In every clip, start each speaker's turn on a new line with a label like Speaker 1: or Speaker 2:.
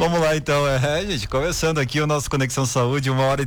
Speaker 1: Vamos lá então, gente, começando aqui o nosso Conexão Saúde,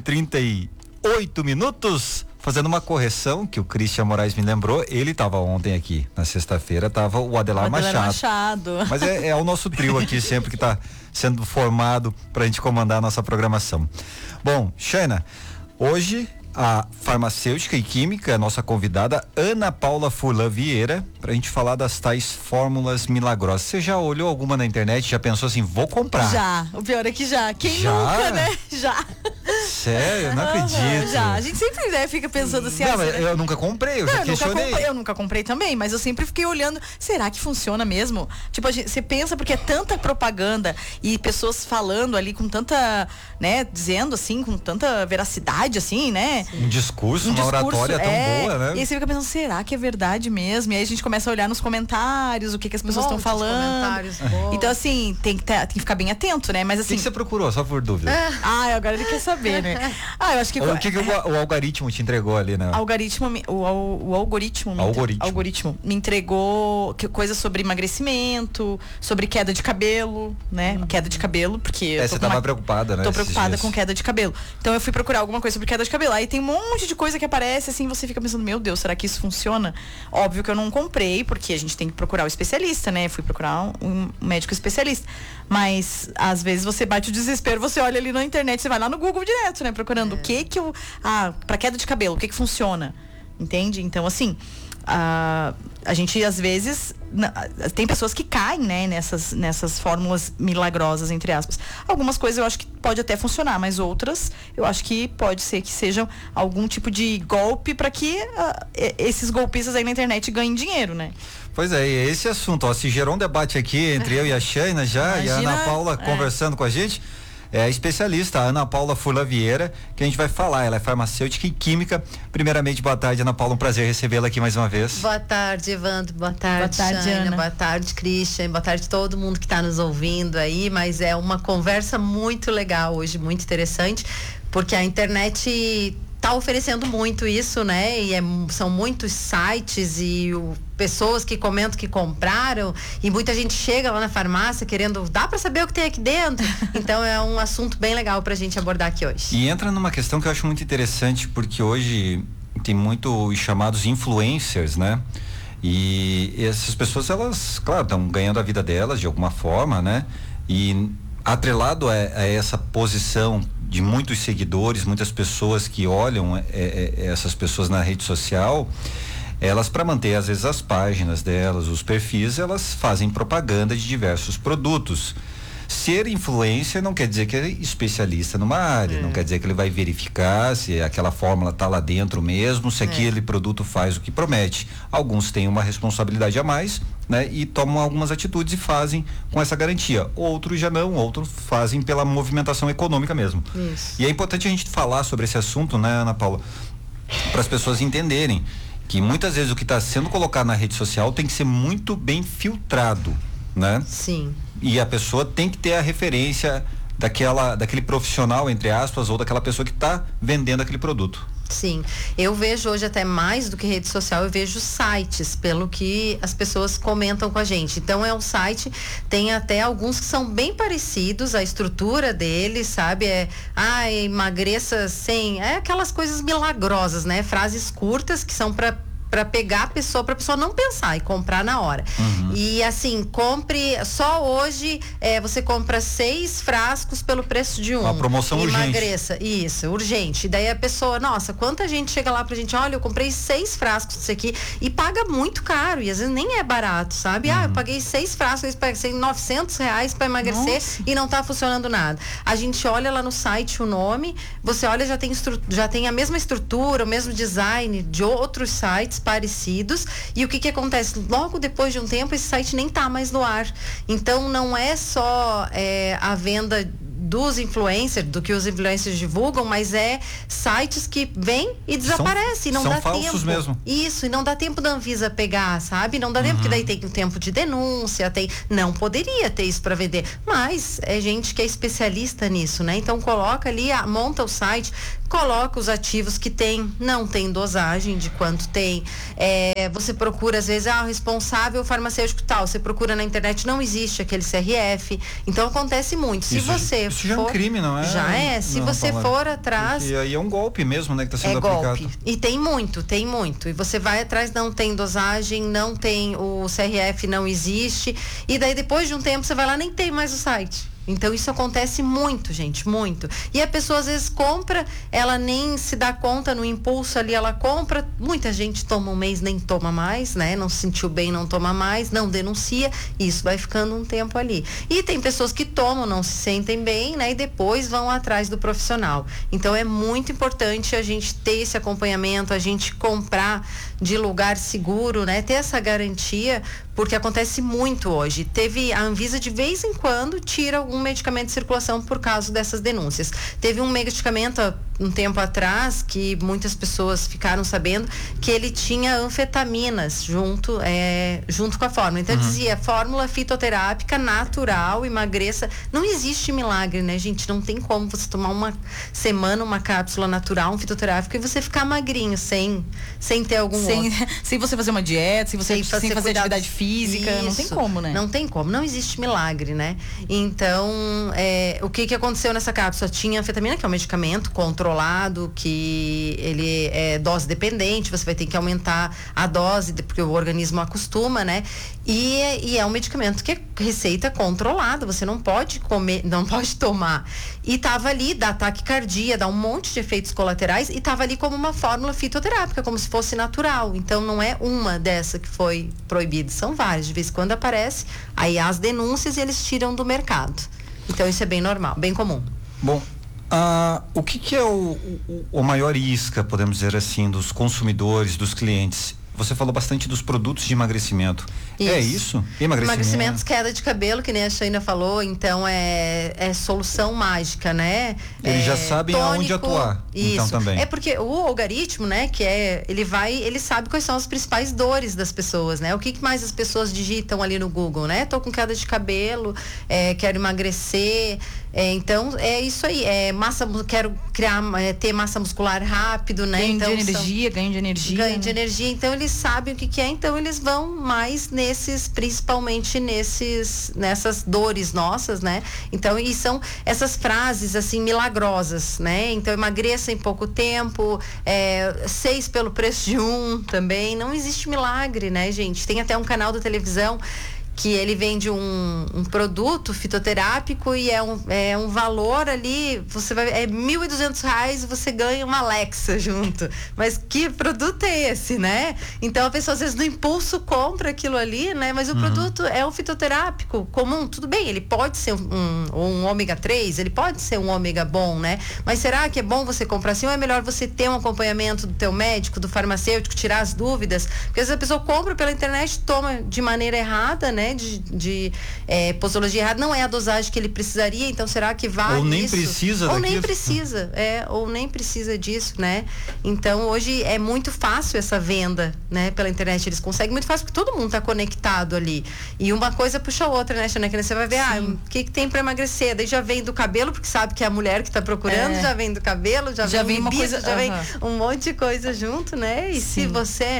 Speaker 1: 1h38, fazendo uma correção que o Christian Moraes me lembrou. Ele estava ontem aqui, na sexta-feira, estava o Adelar Machado. Mas é o nosso trio aqui sempre que está sendo formado para a gente comandar a nossa programação. Bom, Shaina, hoje a farmacêutica e química, nossa convidada, Ana Paula Furlan Vieira, pra gente falar das tais fórmulas milagrosas. Você já olhou alguma na internet? Já pensou assim, vou comprar?
Speaker 2: Já, o pior é que já. Quem
Speaker 1: já?
Speaker 2: Nunca, né? Já.
Speaker 1: Sério? Não acredito.
Speaker 2: Já, a gente sempre fica pensando assim.
Speaker 1: Não, mas eu nunca comprei, eu já questionei.
Speaker 2: Eu nunca comprei também, mas eu sempre fiquei olhando, será que funciona mesmo? Tipo, você pensa, porque é tanta propaganda e pessoas falando ali com tanta, né, dizendo assim, com tanta veracidade assim, né?
Speaker 1: Um discurso, uma oratória tão boa, né?
Speaker 2: E aí você fica pensando, será que é verdade mesmo? E aí a gente começa a olhar nos comentários, o que as pessoas estão falando. Então, assim, tem que ficar bem atento, né? Mas assim.
Speaker 1: O que você procurou, só por dúvida?
Speaker 2: Agora ele quer saber, né? Eu acho que.
Speaker 1: O que o algoritmo te entregou ali, né?
Speaker 2: O algoritmo me entregou coisas sobre emagrecimento, sobre queda de cabelo, né? Queda de cabelo, porque.
Speaker 1: Você tava preocupada, né?
Speaker 2: Tô preocupada com queda de cabelo. Então eu fui procurar alguma coisa sobre queda de cabelo. Aí tem um monte de coisa que aparece, assim, você fica pensando, meu Deus, será que isso funciona? Óbvio que eu não comprei, porque a gente tem que procurar o especialista, né? Fui procurar um médico especialista. Mas, às vezes, você bate o desespero, você olha ali na internet, você vai lá no Google direto, né? Procurando o que eu... pra queda de cabelo, o que funciona? Entende? Então, assim, a gente, às vezes... Tem pessoas que caem, né, nessas fórmulas milagrosas, entre aspas. Algumas coisas eu acho que pode até funcionar, mas outras eu acho que pode ser que sejam algum tipo de golpe para que esses golpistas aí na internet ganhem dinheiro, né?
Speaker 1: Pois é, esse assunto, se gerou um debate aqui entre eu e a Shaina já. Imagina, e a Ana Paula conversando com a gente. É a especialista, a Ana Paula Furlan Vieira, que a gente vai falar. Ela é farmacêutica e química. Primeiramente, boa tarde, Ana Paula. Um prazer recebê-la aqui mais uma vez.
Speaker 3: Boa tarde, Evandro. Boa tarde, Shaina. Boa tarde, Christian. Boa tarde todo mundo que está nos ouvindo aí. Mas é uma conversa muito legal hoje, muito interessante, porque a internet tá oferecendo muito isso, né? E são muitos sites e pessoas que comentam que compraram, e muita gente chega lá na farmácia querendo, dá para saber o que tem aqui dentro? Então é um assunto bem legal pra gente abordar aqui hoje.
Speaker 1: E entra numa questão que eu acho muito interessante, porque hoje tem muito os chamados influencers, né? E essas pessoas, elas, claro, estão ganhando a vida delas de alguma forma, né? E atrelado a essa posição de muitos seguidores, muitas pessoas que olham essas pessoas na rede social, elas, para manter às vezes as páginas delas, os perfis, elas fazem propaganda de diversos produtos. Ser influencer não quer dizer que é especialista numa área, não quer dizer que ele vai verificar se aquela fórmula está lá dentro mesmo, se aquele produto faz o que promete. Alguns têm uma responsabilidade a mais, né? E tomam algumas atitudes e fazem com essa garantia. Outros já não, outros fazem pela movimentação econômica mesmo.
Speaker 3: Isso.
Speaker 1: E é importante a gente falar sobre esse assunto, né, Ana Paula, para as pessoas entenderem que muitas vezes o que está sendo colocado na rede social tem que ser muito bem filtrado, né?
Speaker 3: Sim.
Speaker 1: E a pessoa tem que ter a referência daquele profissional, entre aspas, ou daquela pessoa que está vendendo aquele produto.
Speaker 3: Sim, eu vejo hoje até mais do que rede social, eu vejo sites, pelo que as pessoas comentam com a gente. Então é um site, tem até alguns que são bem parecidos, a estrutura deles, sabe? Emagreça sem, aquelas coisas milagrosas, né? Frases curtas que são para pegar a pessoa, pra pessoa não pensar e comprar na hora. E assim, compre, só hoje você compra 6 frascos pelo preço de um.
Speaker 1: Uma promoção urgente.
Speaker 3: Emagreça, isso, urgente. E daí a pessoa, nossa, quanta gente chega lá pra gente, olha, eu comprei 6 frascos disso aqui e paga muito caro, e às vezes nem é barato, sabe? Eu paguei 6 frascos, paguei R$900 pra emagrecer. Nossa. E não tá funcionando nada. A gente olha lá no site o nome, você olha, já tem a mesma estrutura, o mesmo design de outros sites parecidos, e o que acontece? Logo depois de um tempo, esse site nem tá mais no ar. Então não é só a venda dos influencers, do que os influencers divulgam, mas sites que vêm e desaparecem, não dá tempo. São falsos mesmo. Isso, e não dá tempo da Anvisa pegar, sabe? Não dá tempo, porque daí tem um tempo de denúncia, não poderia ter isso para vender, mas é gente que é especialista nisso, né? Então coloca ali, monta o site, coloca os ativos que não tem dosagem de quanto tem. Você procura, às vezes, o responsável farmacêutico tal. Você procura na internet, não existe aquele CRF. Então acontece muito. Se você
Speaker 1: isso já é um crime, não é?
Speaker 3: Já é. Se você for atrás.
Speaker 1: E aí é um golpe mesmo, né? Que está sendo aplicado.
Speaker 3: Golpe. E tem muito. E você vai atrás, não tem dosagem, não tem o CRF, não existe. E daí depois de um tempo você vai lá, nem tem mais o site. Então isso acontece muito, gente, muito. E a pessoa às vezes compra, ela nem se dá conta, no impulso ali ela compra. Muita gente toma um mês, nem toma mais, né? Não se sentiu bem, não toma mais, não denuncia. E isso vai ficando um tempo ali. E tem pessoas que tomam, não se sentem bem, né? E depois vão atrás do profissional. Então é muito importante a gente ter esse acompanhamento, a gente comprar de lugar seguro, né? Ter essa garantia, porque acontece muito hoje. A Anvisa de vez em quando tira algum medicamento de circulação por causa dessas denúncias. Teve um medicamento um tempo atrás que muitas pessoas ficaram sabendo que ele tinha anfetaminas junto com a fórmula. Então dizia fórmula fitoterápica natural, emagreça. Não existe milagre, né, gente? Não tem como você tomar uma semana uma cápsula natural, um fitoterápico e você ficar magrinho sem ter algum
Speaker 2: sem você fazer uma dieta, sem fazer atividade física. Isso, não tem como, né?
Speaker 3: Não tem como, não existe milagre, né? Então, o que aconteceu nessa cápsula? Tinha anfetamina, que é um medicamento controlado, que ele é dose dependente, você vai ter que aumentar a dose, porque o organismo acostuma, né? E é um medicamento que é receita controlada, você não pode comer, não pode tomar. E tava ali, dá taquicardia, dá um monte de efeitos colaterais, e tava ali como uma fórmula fitoterápica, como se fosse natural. Então não é uma dessa que foi proibida, são várias. De vez em quando aparece, aí as denúncias e eles tiram do mercado. Então isso é bem normal, bem comum.
Speaker 1: Bom, o que é o maior isca, podemos dizer assim, dos consumidores, dos clientes? Você falou bastante dos produtos de emagrecimento. Isso. É isso?
Speaker 3: Emagrecimento, queda de cabelo, que nem a Shaina falou, então é solução mágica, né?
Speaker 1: Eles já sabem aonde atuar.
Speaker 3: Isso.
Speaker 1: Então também.
Speaker 3: É porque o algoritmo, né, ele sabe quais são as principais dores das pessoas, né? O que mais as pessoas digitam ali no Google, né? Tô com queda de cabelo, quero emagrecer. Então é isso aí, quero ter massa muscular rápido, né?
Speaker 2: Ganho
Speaker 3: então,
Speaker 2: de energia.
Speaker 3: Ganho de energia, então eles sabem o que é, então eles vão mais principalmente nessas dores nossas, né? Então, e são essas frases assim milagrosas, né? Então emagreça em pouco tempo, 6 pelo preço de 1 também, não existe milagre, né, gente? Tem até um canal da televisão que ele vende um produto fitoterápico e é um valor ali, é R$1.200 e você ganha uma Alexa junto. Mas que produto é esse, né? Então a pessoa às vezes no impulso compra aquilo ali, né? Mas o produto é um fitoterápico comum, tudo bem, ele pode ser um ômega 3, ele pode ser um ômega bom, né? Mas será que é bom você comprar assim ou é melhor você ter um acompanhamento do teu médico, do farmacêutico, tirar as dúvidas? Porque às vezes a pessoa compra pela internet, toma de maneira errada, né? De posologia errada, não é a dosagem que ele precisaria, então será que vale
Speaker 1: ou nem
Speaker 3: isso?
Speaker 1: Precisa
Speaker 3: ou
Speaker 1: daquilo.
Speaker 3: nem precisa, ou nem precisa disso, né? Então hoje é muito fácil essa venda, né? Pela internet, eles conseguem muito fácil, porque todo mundo está conectado ali, e uma coisa puxa a outra, né, Xana? Que você vai ver, o que tem para emagrecer, daí já vem do cabelo, porque sabe que é a mulher que está procurando, já vem do cabelo, já vem uma coisa, já vem um monte de coisa junto, né? E se você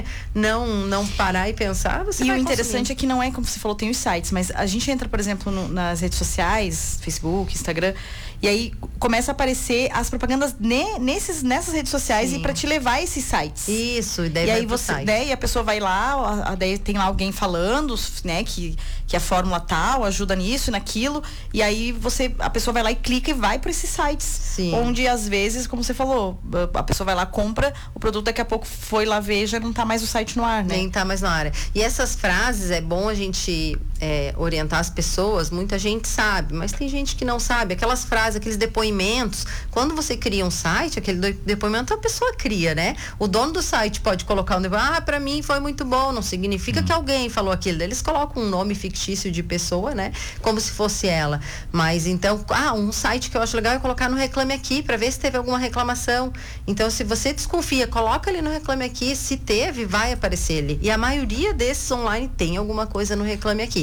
Speaker 3: não parar e pensar, você vai
Speaker 2: o interessante é que não é como você falou, tem os sites, mas a gente entra, por exemplo, nas redes sociais, Facebook, Instagram, e aí começa a aparecer as propagandas nessas redes sociais. Sim. E para te levar a esses sites.
Speaker 3: Isso,
Speaker 2: e aí daí a pessoa vai lá, daí tem lá alguém falando, né, que a fórmula tal ajuda nisso e naquilo, e aí a pessoa vai lá e clica e vai para esses sites.
Speaker 3: Sim.
Speaker 2: Onde às vezes, como você falou, a pessoa vai lá, compra o produto, daqui a pouco foi lá ver, já não tá mais o site no ar, né?
Speaker 3: Nem tá mais na área. E essas frases, é bom a gente orientar as pessoas, muita gente sabe, mas tem gente que não sabe. Aquelas frases, aqueles depoimentos, quando você cria um site, aquele depoimento a pessoa cria, né? O dono do site pode colocar um depoimento, pra mim foi muito bom, não significa que alguém falou aquilo. Eles colocam um nome fictício de pessoa, né? Como se fosse ela. Mas então, um site que eu acho legal é colocar no Reclame Aqui, para ver se teve alguma reclamação. Então, se você desconfia, coloca ali no Reclame Aqui, se teve, vai aparecer ali. E a maioria desses online tem alguma coisa no Reclame Aqui.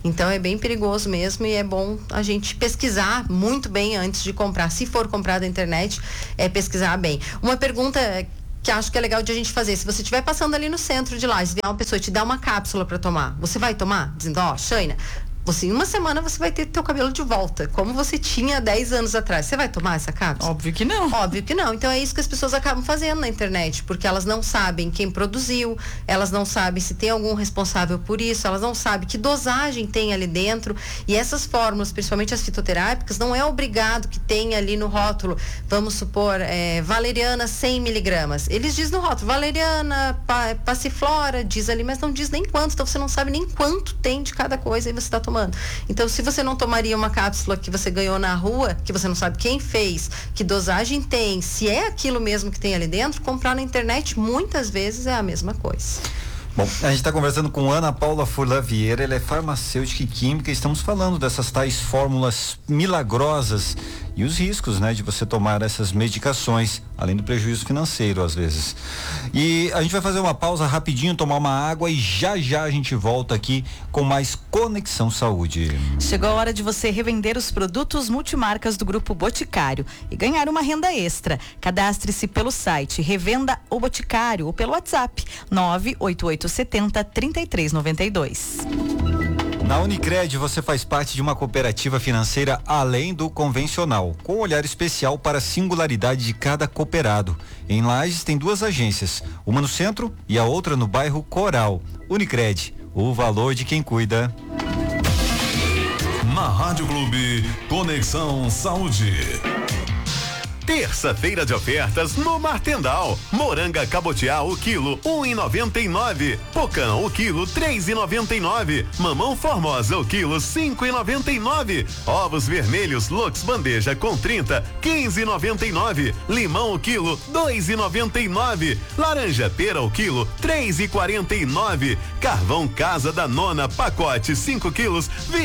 Speaker 3: Então é bem perigoso mesmo e é bom a gente pesquisar muito bem antes de comprar. Se for comprar da internet, pesquisar bem. Uma pergunta que acho que é legal de a gente fazer: se você estiver passando ali no centro de Lages, vier uma pessoa e te dar uma cápsula para tomar, você vai tomar? Dizendo, Shaina, em uma semana você vai ter teu cabelo de volta, como você tinha 10 anos atrás. Você vai tomar essa cápsula?
Speaker 2: Óbvio que não.
Speaker 3: Óbvio que não. Então é isso que as pessoas acabam fazendo na internet, porque elas não sabem quem produziu, elas não sabem se tem algum responsável por isso, elas não sabem que dosagem tem ali dentro. E essas fórmulas, principalmente as fitoterápicas, não é obrigado que tenha ali no rótulo, vamos supor, valeriana 100 miligramas. Eles dizem no rótulo, valeriana, passiflora, diz ali, mas não diz nem quanto. Então você não sabe nem quanto tem de cada coisa e você está tomando. Então, se você não tomaria uma cápsula que você ganhou na rua, que você não sabe quem fez, que dosagem tem, se é aquilo mesmo que tem ali dentro, comprar na internet muitas vezes é a mesma coisa.
Speaker 1: Bom, a gente está conversando com Ana Paula Furlan Vieira, ela é farmacêutica e química, e estamos falando dessas tais fórmulas milagrosas e os riscos, né, de você tomar essas medicações, além do prejuízo financeiro às vezes. E a gente vai fazer uma pausa rapidinho, tomar uma água e já a gente volta aqui com mais Conexão Saúde.
Speaker 2: Chegou a hora de você revender os produtos multimarcas do Grupo Boticário e ganhar uma renda extra. Cadastre-se pelo site Revenda o Boticário ou pelo WhatsApp 98870-3392.
Speaker 1: Na Unicred, você faz parte de uma cooperativa financeira além do convencional, com um olhar especial para a singularidade de cada cooperado. Em Lages tem 2 agências, uma no centro e a outra no bairro Coral. Unicred, o valor de quem cuida.
Speaker 4: Na Rádio Clube, Conexão Saúde. Terça-feira de ofertas no Martendal. Moranga cabotiá o quilo 1,99. Pocã o quilo 3,99. Mamão formosa o quilo 5,99. Ovos vermelhos Lux bandeja com 30 15,99. Limão o quilo 2,99. Laranja pera o quilo 3,49. Carvão Casa da Nona pacote 5 quilos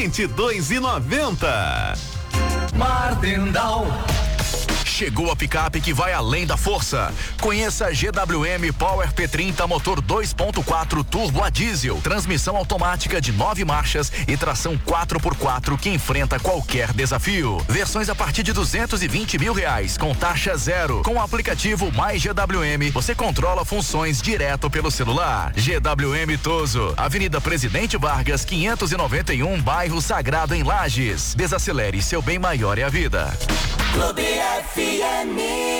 Speaker 4: 22,90.
Speaker 5: Martendal. Chegou a picape que vai além da força. Conheça a GWM Power P30 motor 2.4 turbo a diesel, transmissão automática de 9 marchas e tração 4x4 que enfrenta qualquer desafio. Versões a partir de R$220 mil com taxa zero. Com o aplicativo Mais GWM, você controla funções direto pelo celular. GWM Toso, Avenida Presidente Vargas, 591, bairro Sagrado em Lages. Desacelere, seu bem maior é a vida.
Speaker 6: Clube FM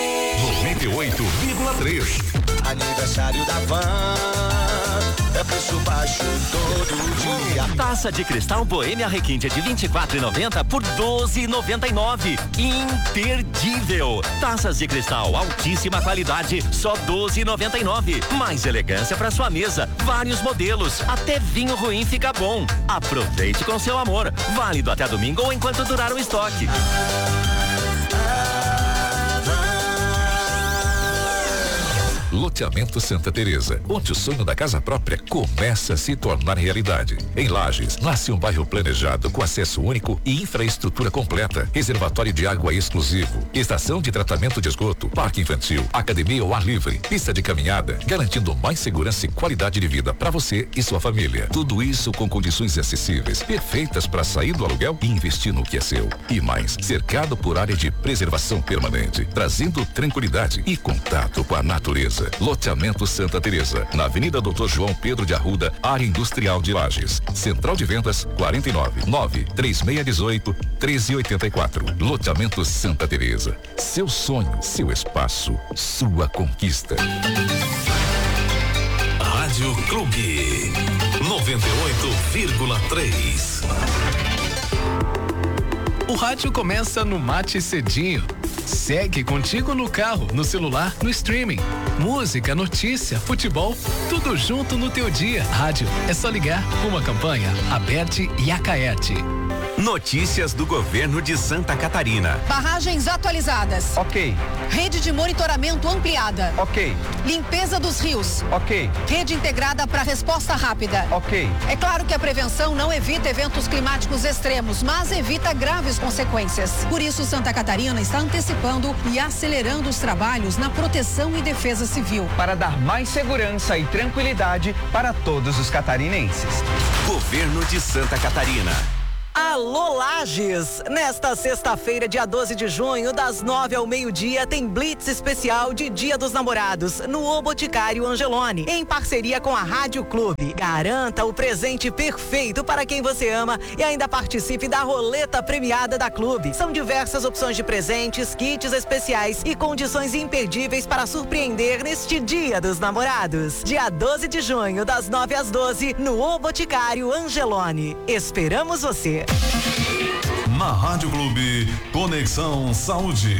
Speaker 5: 98,3.
Speaker 6: Aniversário da Van, é preço baixo todo dia.
Speaker 7: Taça de cristal Boêmia Requinte de R$24,90 por R$12,99. Imperdível. Taças de cristal altíssima qualidade, só R$12,99. Mais elegância para sua mesa, vários modelos, até vinho ruim fica bom. Aproveite com seu amor. Válido até domingo ou enquanto durar o estoque.
Speaker 8: Loteamento Santa Teresa, onde o sonho da casa própria começa a se tornar realidade. Em Lages, nasce um bairro planejado com acesso único e infraestrutura completa, reservatório de água exclusivo, estação de tratamento de esgoto, parque infantil, academia ao ar livre, pista de caminhada, garantindo mais segurança e qualidade de vida para você e sua família. Tudo isso com condições acessíveis, perfeitas para sair do aluguel e investir no que é seu. E mais, cercado por área de preservação permanente, trazendo tranquilidade e contato com a natureza. Loteamento Santa Teresa, na Avenida Dr. João Pedro de Arruda, área industrial de Lages. Central de vendas 49-93618-1384. Loteamento Santa Teresa. Seu sonho, seu espaço, sua conquista.
Speaker 4: Rádio Clube 98,3.
Speaker 9: O rádio começa no Mate Cedinho. Segue contigo no carro, no celular, no streaming. Música, notícia, futebol, tudo junto no teu dia. Rádio, é só ligar. Uma campanha, Aberte e Acaerte.
Speaker 5: Notícias do governo de Santa Catarina.
Speaker 10: Barragens atualizadas.
Speaker 5: Ok.
Speaker 10: Rede de monitoramento ampliada.
Speaker 5: Ok.
Speaker 10: Limpeza dos rios.
Speaker 5: Ok.
Speaker 10: Rede integrada para resposta rápida.
Speaker 5: Ok.
Speaker 10: É claro que a prevenção não evita eventos climáticos extremos, mas evita graves consequências. Por isso, Santa Catarina está antecipando e acelerando os trabalhos na proteção e defesa civil.
Speaker 11: Para dar mais segurança e tranquilidade para todos os catarinenses.
Speaker 5: Governo de Santa Catarina.
Speaker 12: Alô Lages! Nesta sexta-feira, dia 12 de junho, das 9 ao meio-dia, tem Blitz especial de Dia dos Namorados, no O Boticário Angelone, em parceria com a Rádio Clube. Garanta o presente perfeito para quem você ama e ainda participe da roleta premiada da Clube. São diversas opções de presentes, kits especiais e condições imperdíveis para surpreender neste Dia dos Namorados. Dia 12 de junho, das 9 às 12, no O Boticário Angelone. Esperamos você!
Speaker 13: Na Rádio Clube, Conexão Saúde.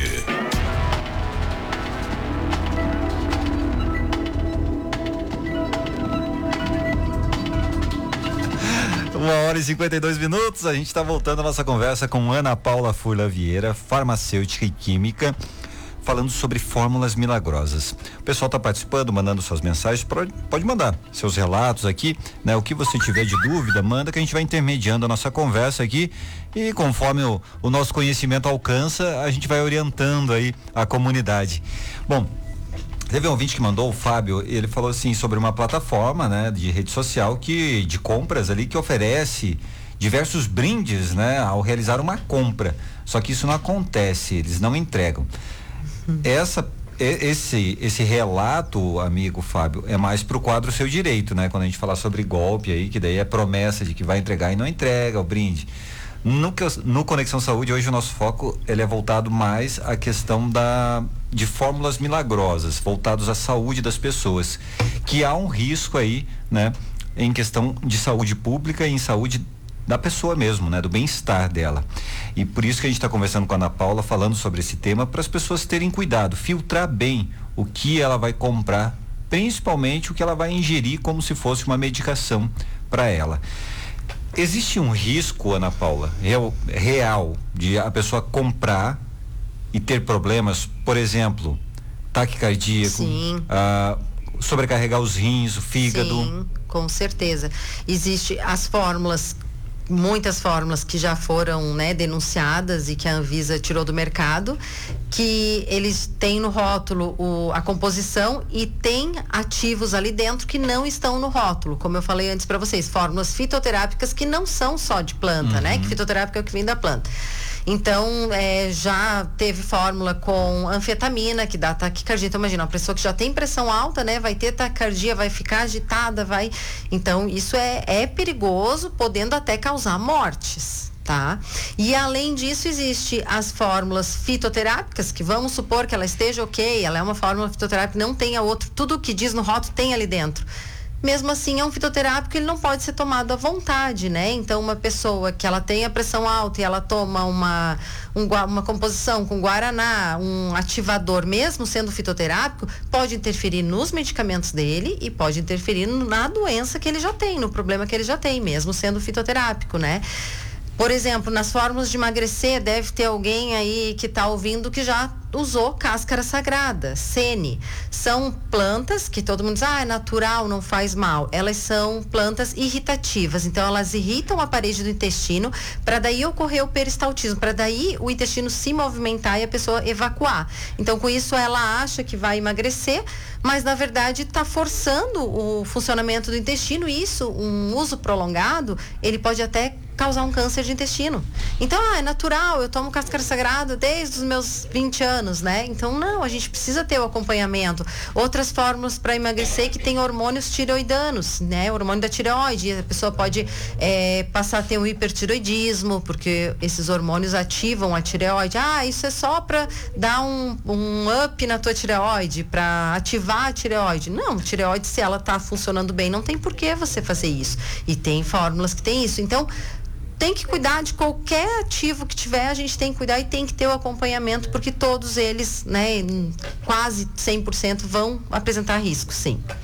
Speaker 1: Uma hora e 52 minutos, a gente está voltando a nossa conversa com Ana Paula Furla Vieira, farmacêutica e química, falando sobre fórmulas milagrosas. O pessoal está participando, mandando suas mensagens, pode mandar seus relatos aqui, né? O que você tiver de dúvida, manda, que a gente vai intermediando a nossa conversa aqui e conforme o nosso conhecimento alcança, a gente vai orientando aí a comunidade. Bom, teve um ouvinte que mandou, o Fábio, ele falou assim sobre uma plataforma, né, de rede social de compras ali que oferece diversos brindes, né, ao realizar uma compra. Só que isso não acontece, eles não entregam. Esse relato, amigo Fábio, é mais pro quadro Seu Direito, né? Quando a gente falar sobre golpe aí, que daí é promessa de que vai entregar e não entrega o brinde. No Conexão Saúde, hoje o nosso foco ele é voltado mais à questão de fórmulas milagrosas, voltados à saúde das pessoas, que há um risco aí, né? Em questão de saúde pública e em saúde da pessoa mesmo, né? Do bem-estar dela. E por isso que a gente está conversando com a Ana Paula, falando sobre esse tema, para as pessoas terem cuidado, filtrar bem o que ela vai comprar, principalmente o que ela vai ingerir como se fosse uma medicação para ela. Existe um risco, Ana Paula, real, de a pessoa comprar e ter problemas, por exemplo, ataque cardíaco, sobrecarregar os rins, o fígado?
Speaker 3: Sim, com certeza. Existem as fórmulas, muitas fórmulas que já foram, né, denunciadas e que a Anvisa tirou do mercado, que eles têm no rótulo a composição e tem ativos ali dentro que não estão no rótulo, como eu falei antes para vocês, fórmulas fitoterápicas que não são só de planta, né, que fitoterápica é o que vem da planta. Então, já teve fórmula com anfetamina, que dá taquicardia. Então, imagina, uma pessoa que já tem pressão alta, né? Vai ter taquicardia, vai ficar agitada, vai... Então, isso é perigoso, podendo até causar mortes, tá? E, além disso, existe as fórmulas fitoterápicas, que vamos supor que ela esteja ok, ela é uma fórmula fitoterápica, não tenha outro, tudo o que diz no rótulo tem ali dentro. Mesmo assim, é um fitoterápico, ele não pode ser tomado à vontade, né? Então, uma pessoa que ela tem a pressão alta e ela toma uma composição com guaraná, um ativador, mesmo sendo fitoterápico, pode interferir nos medicamentos dele e pode interferir na doença que ele já tem, no problema que ele já tem, mesmo sendo fitoterápico, né? Por exemplo, nas fórmulas de emagrecer, deve ter alguém aí que está ouvindo que já usou cáscara sagrada, sene. São plantas que todo mundo diz, é natural, não faz mal. Elas são plantas irritativas, então elas irritam a parede do intestino para daí ocorrer o peristaltismo, para daí o intestino se movimentar e a pessoa evacuar. Então, com isso, ela acha que vai emagrecer, mas na verdade está forçando o funcionamento do intestino e isso, um uso prolongado, ele pode até causar um câncer de intestino. Então, é natural, eu tomo cáscara sagrada desde os meus 20 anos, né? Então, não, a gente precisa ter o acompanhamento. Outras fórmulas para emagrecer que tem hormônios tireoidanos, né? O hormônio da tireoide, a pessoa pode passar a ter um hipertireoidismo, porque esses hormônios ativam a tireoide. Isso é só para dar um up na tua tireoide, para ativar a tireoide. Não, a tireoide, se ela tá funcionando bem, não tem por que você fazer isso. E tem fórmulas que tem isso. Então, tem que cuidar de qualquer ativo que tiver, a gente tem que cuidar e tem que ter o acompanhamento, porque todos eles, né, quase 100% vão apresentar risco, sim.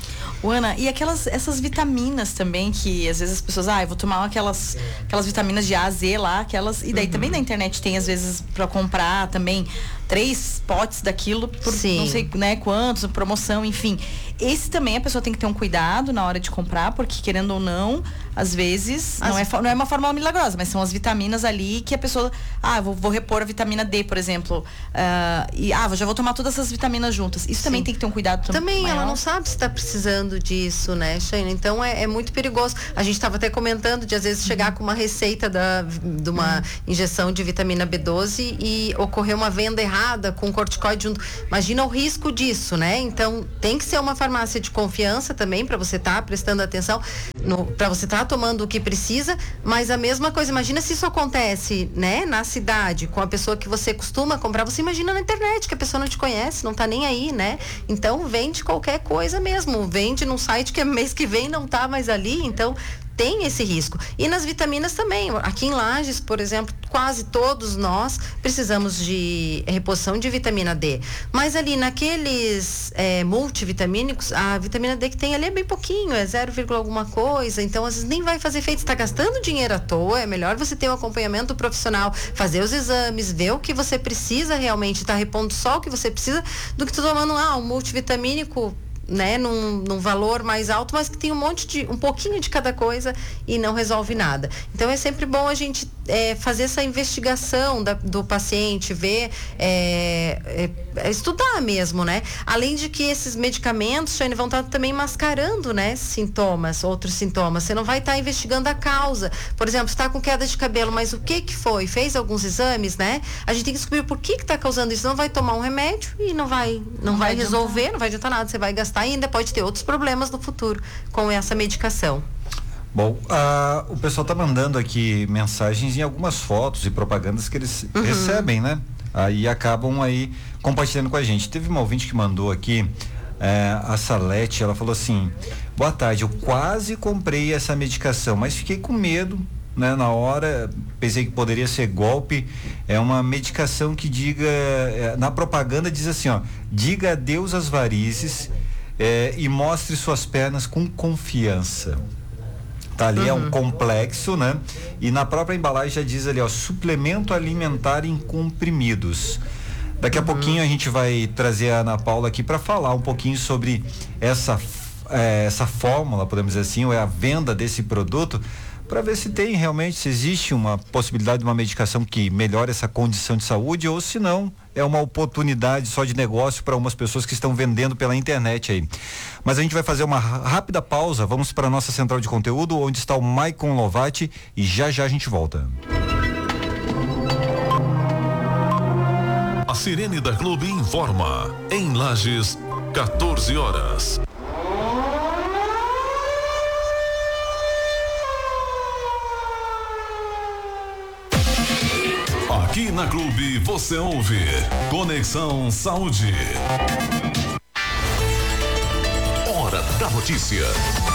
Speaker 2: Ana, e essas vitaminas também, que às vezes as pessoas, eu vou tomar aquelas vitaminas de A a Z lá, e daí também na internet tem às vezes pra comprar também 3 potes daquilo por não sei, né, quantos, promoção, enfim. Esse também a pessoa tem que ter um cuidado na hora de comprar, porque querendo ou não, às vezes, não é uma fórmula milagrosa, mas são as vitaminas ali que a pessoa, vou repor a vitamina D, por exemplo, já vou tomar todas essas vitaminas juntas. Isso também tem que ter um cuidado
Speaker 3: também
Speaker 2: maior.
Speaker 3: Ela não sabe se está precisando disso, né, Shane? Então é muito perigoso. A gente estava até comentando de às vezes chegar com uma receita de uma injeção de vitamina B12 e ocorrer uma venda errada com corticoide junto. Imagina o risco disso, né? Então tem que ser uma farmácia de confiança também para você estar prestando atenção, para você estar tomando o que precisa, mas a mesma coisa, imagina se isso acontece, né, na cidade, com a pessoa que você costuma comprar, você imagina na internet, que a pessoa não te conhece, não tá nem aí, né? Então vende qualquer coisa mesmo, vende num site que mês que vem não tá mais ali, então tem esse risco. E nas vitaminas também. Aqui em Lages, por exemplo, quase todos nós precisamos de reposição de vitamina D. Mas ali naqueles multivitamínicos, a vitamina D que tem ali é bem pouquinho, é 0, alguma coisa. Então, às vezes nem vai fazer efeito. Você está gastando dinheiro à toa. É melhor você ter um acompanhamento profissional, fazer os exames, ver o que você precisa realmente, tá repondo só o que você precisa, do que tu tomando um multivitamínico, né, num valor mais alto, mas que tem um pouquinho de cada coisa e não resolve nada. Então é sempre bom a gente fazer essa investigação do paciente, ver, estudar mesmo, né? Além de que esses medicamentos, Shane, vão estar também mascarando, né, outros sintomas. Você não vai estar investigando a causa. Por exemplo, você está com queda de cabelo, mas o que foi? Fez alguns exames, né? A gente tem que descobrir por que está causando isso. Não vai tomar um remédio e não vai resolver, não vai adiantar nada. Você vai gastar e ainda pode ter outros problemas no futuro com essa medicação.
Speaker 1: Bom, o pessoal tá mandando aqui mensagens em algumas fotos e propagandas que eles recebem, né? Aí acabam aí compartilhando com a gente. Teve uma ouvinte que mandou aqui, a Salete, ela falou assim: boa tarde, eu quase comprei essa medicação, mas fiquei com medo, né? Na hora, pensei que poderia ser golpe. É uma medicação que na propaganda diz assim, diga adeus às varizes e mostre suas pernas com confiança. Tá ali, é um complexo, né? E na própria embalagem já diz ali, suplemento alimentar em comprimidos. Daqui a pouquinho a gente vai trazer a Ana Paula aqui para falar um pouquinho sobre essa fórmula, podemos dizer assim, ou a venda desse produto, para ver se se existe uma possibilidade de uma medicação que melhore essa condição de saúde, ou se não, é uma oportunidade só de negócio para umas pessoas que estão vendendo pela internet aí. Mas a gente vai fazer uma rápida pausa, vamos para a nossa central de conteúdo, onde está o Maicon Lovati, e já a gente volta.
Speaker 13: A Sirene da Clube informa, em Lages, 14 horas. Aqui na Clube você ouve Conexão Saúde. Hora da notícia.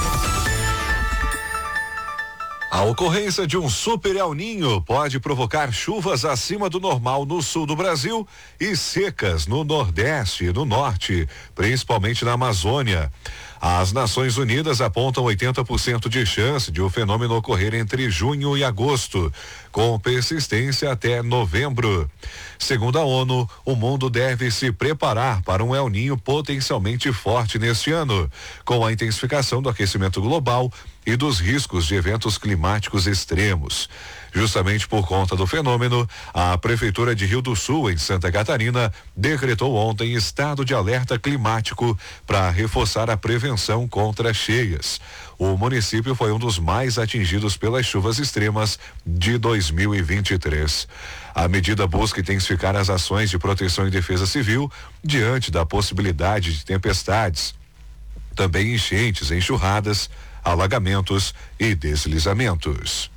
Speaker 13: A ocorrência de um super El Niño pode provocar chuvas acima do normal no sul do Brasil e secas no Nordeste e no Norte, principalmente na Amazônia. As Nações Unidas apontam 80% de chance de o fenômeno ocorrer entre junho e agosto, com persistência até novembro. Segundo a ONU, o mundo deve se preparar para um El Niño potencialmente forte neste ano, com a intensificação do aquecimento global e dos riscos de eventos climáticos extremos. Justamente por conta do fenômeno, a Prefeitura de Rio do Sul, em Santa Catarina, decretou ontem estado de alerta climático para reforçar a prevenção contra cheias. O município foi um dos mais atingidos pelas chuvas extremas de 2023. A medida busca intensificar as ações de proteção e defesa civil diante da possibilidade de tempestades, também enchentes, enxurradas, alagamentos e deslizamentos.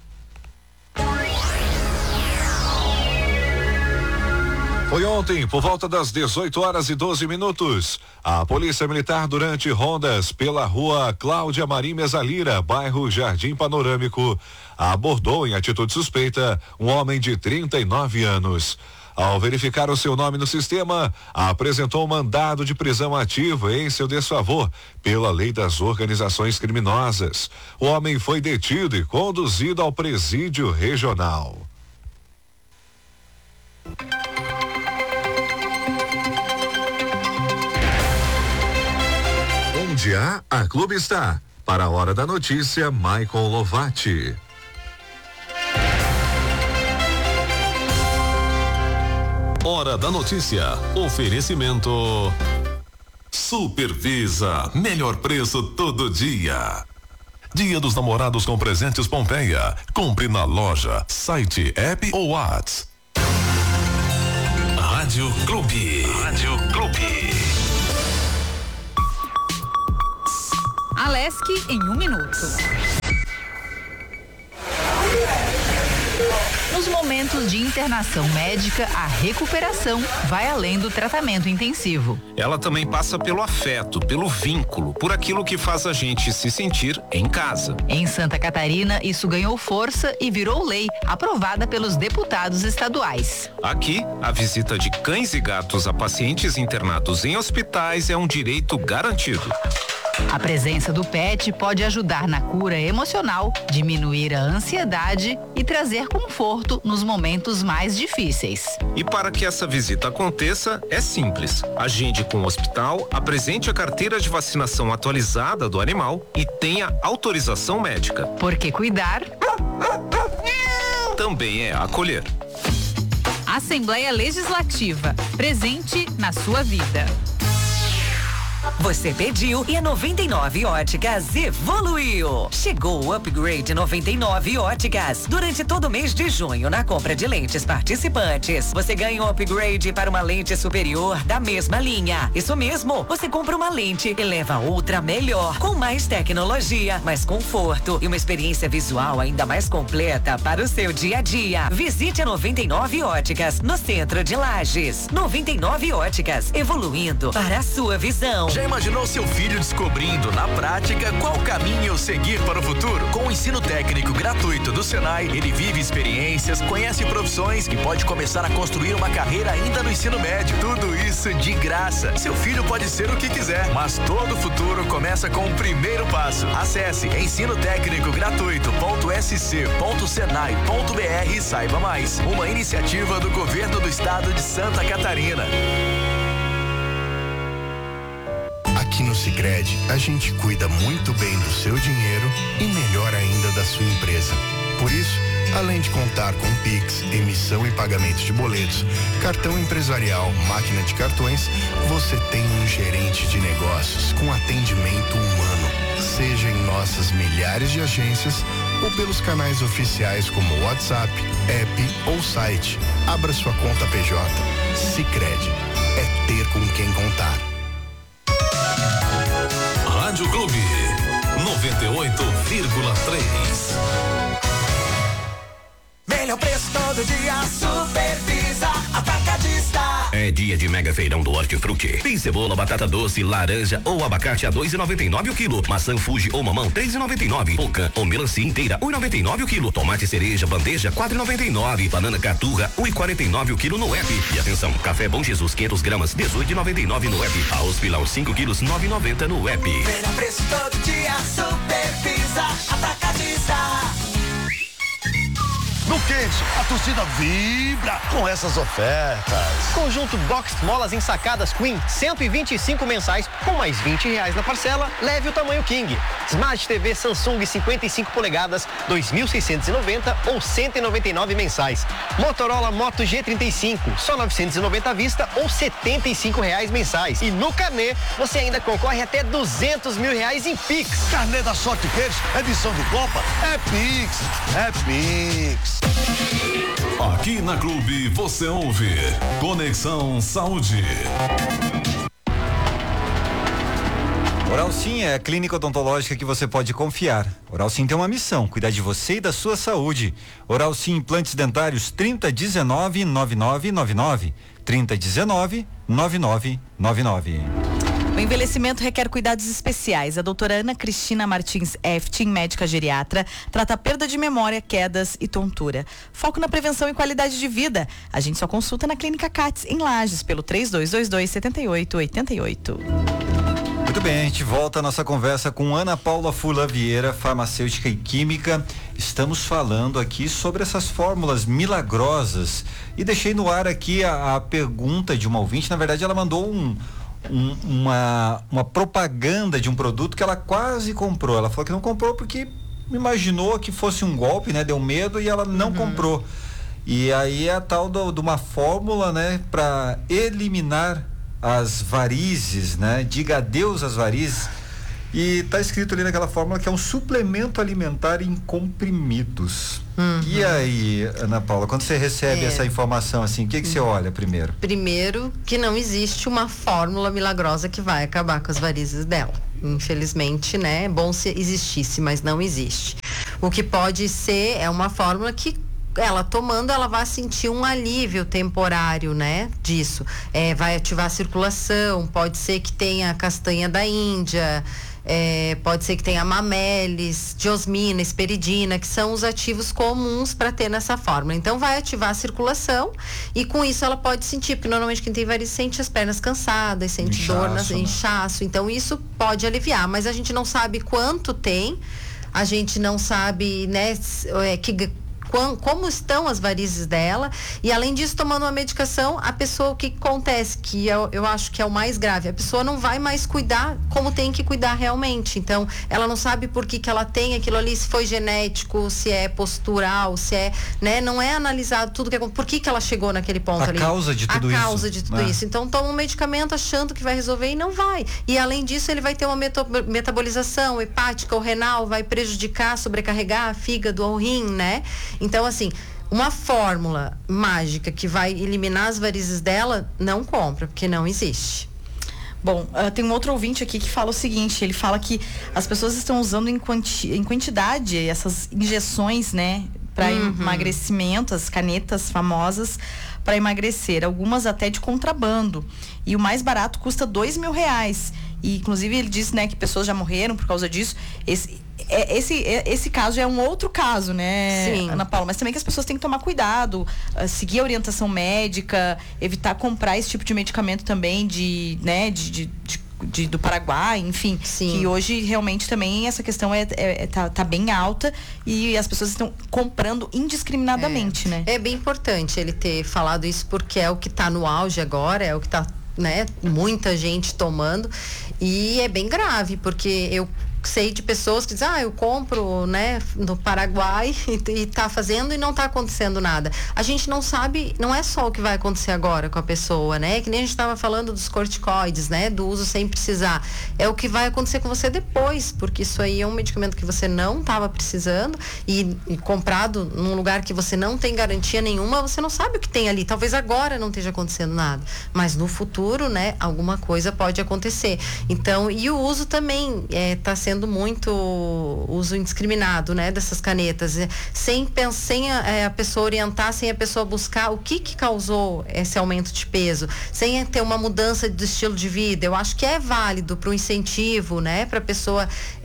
Speaker 13: Foi ontem, por volta das 18h12. A Polícia Militar, durante rondas pela rua Cláudia Marim Mesalira, bairro Jardim Panorâmico, abordou em atitude suspeita um homem de 39 anos. ao verificar o seu nome no sistema, apresentou um mandado de prisão ativo em seu desfavor pela lei das organizações criminosas. O homem foi detido e conduzido ao presídio regional. Onde há, a Clube está. Para a Hora da Notícia, Michael Lovati.
Speaker 14: Hora da Notícia. Oferecimento Supervisa. Melhor preço todo dia. Dia dos Namorados com presentes Pompeia. Compre na loja, site, app ou WhatsApp. Rádio Clube. Rádio Clube.
Speaker 15: Alesc em 1 minuto. Nos momentos de internação médica, a recuperação vai além do tratamento intensivo.
Speaker 16: Ela também passa pelo afeto, pelo vínculo, por aquilo que faz a gente se sentir em casa.
Speaker 15: Em Santa Catarina, isso ganhou força e virou lei, aprovada pelos deputados estaduais.
Speaker 16: Aqui, a visita de cães e gatos a pacientes internados em hospitais é um direito garantido.
Speaker 15: A presença do pet pode ajudar na cura emocional, diminuir a ansiedade e trazer conforto nos momentos mais difíceis.
Speaker 16: E para que essa visita aconteça, é simples. Agende com o hospital, apresente a carteira de vacinação atualizada do animal e tenha autorização médica.
Speaker 15: Porque cuidar
Speaker 16: também é acolher.
Speaker 15: Assembleia Legislativa, presente na sua vida.
Speaker 17: Você pediu e a 99 Óticas evoluiu. Chegou o Upgrade 99 Óticas. Durante todo o mês de junho, na compra de lentes participantes, você ganha um upgrade para uma lente superior da mesma linha. Isso mesmo, você compra uma lente e leva outra melhor, com mais tecnologia, mais conforto e uma experiência visual ainda mais completa para o seu dia a dia. Visite a 99 Óticas, no centro de Lages. 99 Óticas, evoluindo para a sua visão.
Speaker 5: Já imaginou seu filho descobrindo na prática qual caminho seguir para o futuro? Com o ensino técnico gratuito do Senai, ele vive experiências, conhece profissões e pode começar a construir uma carreira ainda no ensino médio. Tudo isso de graça. Seu filho pode ser o que quiser, mas todo futuro começa com o primeiro passo. Acesse ensinotécnico-gratuito.sc.senai.br e saiba mais. Uma iniciativa do governo do estado de Santa Catarina.
Speaker 18: Aqui no Sicredi, a gente cuida muito bem do seu dinheiro e melhor ainda da sua empresa. Por isso, além de contar com Pix, emissão e pagamento de boletos, cartão empresarial, máquina de cartões, você tem um gerente de negócios com atendimento humano. Seja em nossas milhares de agências ou pelos canais oficiais como WhatsApp, app ou site. Abra sua conta PJ. Sicredi. É ter com quem contar.
Speaker 14: Rádio Clube 98,3.
Speaker 6: Melhor preço todo dia, Supervisa Atacadista.
Speaker 7: É dia de mega feirão do Hortifruti. Tem cebola, batata doce, laranja ou abacate a 2,99 o quilo. Maçã Fuji ou mamão 3,99. Pocã ou melancia inteira 1,99 o quilo. Tomate cereja bandeja 4,99. Banana caturra 1,49 o quilo no app. E atenção, café Bom Jesus 500 gramas 18,99 no app. Arroz pilão 5 quilos 9,90 no app.
Speaker 6: Melhor preço todo dia, Supervisa Atacadista.
Speaker 19: No quente, a torcida vibra com essas ofertas.
Speaker 20: Conjunto Box Molas ensacadas Queen, 125 mensais, com mais R$20 na parcela, leve o tamanho King. Smart TV Samsung 55 polegadas, 2.690 ou 199 mensais. Motorola Moto G35, só 990 à vista ou R$75 mensais. E no Carnê, você ainda concorre até R$200 mil em Pix.
Speaker 19: Carnê da Sorte Queiros, edição do Copa, é Pix, é Pix.
Speaker 14: Aqui na Clube você ouve Conexão Saúde.
Speaker 1: Oral Sim é a clínica odontológica que você pode confiar. Oral Sim tem uma missão, cuidar de você e da sua saúde. Oral Sim implantes dentários 3019-9999. 3019-9999.
Speaker 2: envelhecimento requer cuidados especiais. A doutora Ana Cristina Martins Eftin, médica geriatra, trata a perda de memória, quedas e tontura. Foco na prevenção e qualidade de vida. A gente só consulta na Clínica Cates, em Lages, pelo 3222-7888.
Speaker 1: Muito bem, a gente volta a nossa conversa com Ana Paula Furlan Vieira, farmacêutica e química. Estamos falando aqui sobre essas fórmulas milagrosas. E deixei no ar aqui a pergunta de uma ouvinte. Na verdade, ela mandou uma propaganda de um produto que ela quase comprou. Ela falou que não comprou porque imaginou que fosse um golpe, né? Deu medo e ela não comprou. E aí é a tal de uma fórmula, né? Para eliminar as varizes, né? Diga adeus às varizes. E tá escrito ali naquela fórmula que é um suplemento alimentar em comprimidos. E aí, Ana Paula, quando você recebe essa informação assim, o que você olha primeiro?
Speaker 3: Primeiro, que não existe uma fórmula milagrosa que vai acabar com as varizes dela. Infelizmente, né? É bom se existisse, mas não existe. O que pode ser é uma fórmula que ela tomando, ela vai sentir um alívio temporário, né, disso. Vai ativar a circulação, pode ser que tenha castanha da Índia, pode ser que tenha mamelis, diosmina, esperidina, que são os ativos comuns para ter nessa fórmula. Então vai ativar a circulação e com isso ela pode sentir, porque normalmente quem tem varizes sente as pernas cansadas, sente dor, inchaço. Então isso pode aliviar, mas a gente não sabe quanto tem, a gente não sabe, né, como estão as varizes dela, e além disso, tomando uma medicação, a pessoa, o que acontece, que eu acho que é o mais grave, a pessoa não vai mais cuidar como tem que cuidar realmente. Então, ela não sabe por que ela tem aquilo ali, se foi genético, se é postural, se é, né, não é analisado tudo por que ela chegou naquele ponto ali.
Speaker 1: A causa de tudo
Speaker 3: isso. Então, toma um medicamento achando que vai resolver e não vai. E além disso, ele vai ter uma metabolização hepática ou renal, vai prejudicar, sobrecarregar fígado ou rim, né? Então, assim, uma fórmula mágica que vai eliminar as varizes dela, não compra, porque não existe.
Speaker 2: Bom, tem um outro ouvinte aqui que fala o seguinte, ele fala que as pessoas estão usando em quantidade essas injeções, né, para emagrecimento, as canetas famosas para emagrecer, algumas até de contrabando, e o mais barato custa R$2.000, e inclusive ele disse, né, que pessoas já morreram por causa disso. Esse caso é um outro caso, né,
Speaker 3: Sim.
Speaker 2: Ana Paula? Mas também que as pessoas têm que tomar cuidado, seguir a orientação médica, evitar comprar esse tipo de medicamento também do Paraguai, enfim.
Speaker 3: Sim.
Speaker 2: Que hoje realmente também essa questão tá bem alta e as pessoas estão comprando indiscriminadamente, né?
Speaker 3: É bem importante ele ter falado isso, porque é o que está no auge agora, é o que está, né, muita gente tomando, e é bem grave, porque eu sei de pessoas que dizem, eu compro, né, no Paraguai e tá fazendo e não tá acontecendo nada. A gente não sabe, não é só o que vai acontecer agora com a pessoa, né? Que nem a gente estava falando dos corticoides, né? Do uso sem precisar. É o que vai acontecer com você depois, porque isso aí é um medicamento que você não estava precisando e comprado num lugar que você não tem garantia nenhuma, você não sabe o que tem ali. Talvez agora não esteja acontecendo nada, mas no futuro, né, alguma coisa pode acontecer. Então, e o uso também tá sendo muito uso indiscriminado, né, dessas canetas, sem a pessoa orientar, sem a pessoa buscar o que causou esse aumento de peso, sem ter uma mudança de estilo de vida. Eu acho que é válido para o incentivo, né, para a pessoa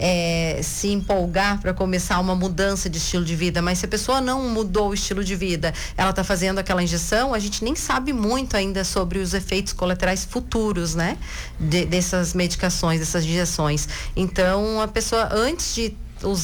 Speaker 3: se empolgar para começar uma mudança de estilo de vida, mas se a pessoa não mudou o estilo de vida, ela está fazendo aquela injeção, a gente nem sabe muito ainda sobre os efeitos colaterais futuros, né, dessas medicações, dessas injeções. Então, a pessoa, antes de